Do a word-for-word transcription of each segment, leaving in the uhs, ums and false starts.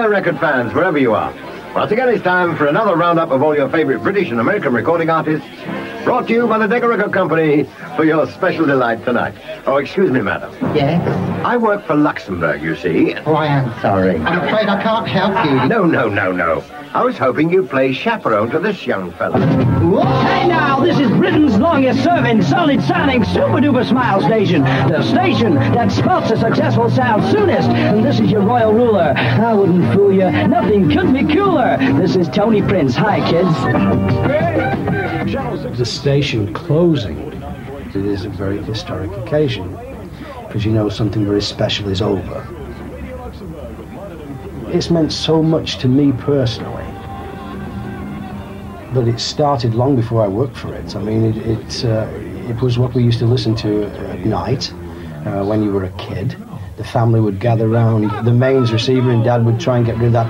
there, record fans, wherever you are. Once again, it's time for another roundup of all your favourite British and American recording artists, brought to you by the Decca Record Company for your special delight tonight. Oh, excuse me, madam. Yes? I work for Luxembourg, you see. Oh, I am sorry. I'm afraid I can't help you. No, no, no, no. I was hoping you'd play chaperone to this young fella. Hey now, this is Britain's longest serving, solid sounding, super duper smile station. The station that spots a successful sound soonest. And this is your royal ruler. I wouldn't fool you. Nothing could be cooler. This is Tony Prince. Hi, kids. The station closing, it is a very historic occasion, because you know something very special is over. It's meant so much to me personally, but it started long before I worked for it. I mean, it it, uh, it was what we used to listen to at night uh, when you were a kid. The family would gather round the mains receiver, and Dad would try and get rid of that.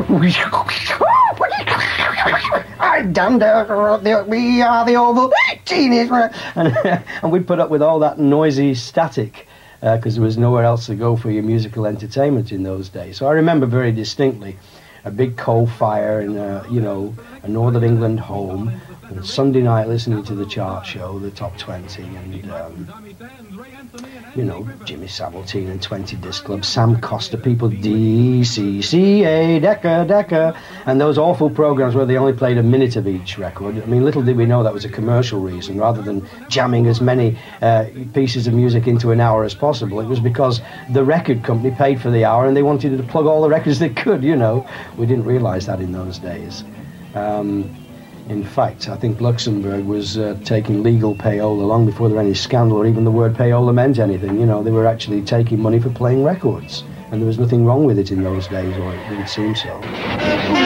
I damn the, we are the Oval Genius, and, and we'd put up with all that noisy static because uh, there was nowhere else to go for your musical entertainment in those days. So I remember very distinctly a big coal fire in, uh, you know, a Northern England home, and Sunday night listening to the chart show, the top twenty, and um, you know, Jimmy Savile and twenty Disc Club, Sam Costa, people, D C C A, Decca, Decca, and those awful programs where they only played a minute of each record. I mean, little did we know that was a commercial reason, rather than jamming as many uh, pieces of music into an hour as possible. It was because the record company paid for the hour and they wanted to plug all the records they could, you know. We didn't realise that in those days. Um, In fact, I think Luxembourg was uh, taking legal payola long before there was any scandal or even the word payola meant anything. You know, they were actually taking money for playing records. And there was nothing wrong with it in those days, or it didn't seem so.